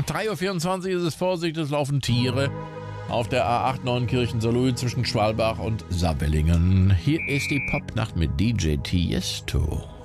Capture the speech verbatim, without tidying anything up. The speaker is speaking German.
drei Uhr vierundzwanzig ist es. Vorsicht, es laufen Tiere auf der A acht Neunkirchen-Saarlouis zwischen Schwalbach und Saarbrücken. Hier ist die Popnacht mit D J Tiesto.